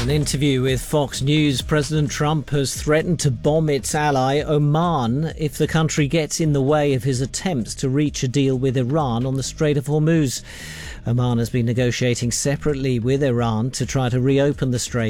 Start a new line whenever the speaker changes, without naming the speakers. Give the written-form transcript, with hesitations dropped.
an interview with Fox News, President Trump has threatened to bomb its ally Oman if the country gets in the way of his attempts to reach a deal with Iran on the Strait of Hormuz. Oman has been negotiating separately with Iran to try to reopen the strait.